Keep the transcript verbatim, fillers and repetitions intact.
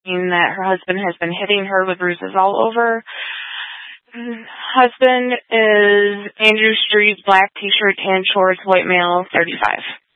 saying that her husband has been hitting her with bruises all over. Husband is Andrew Street, black t-shirt, tan shorts, white male, thirty-five.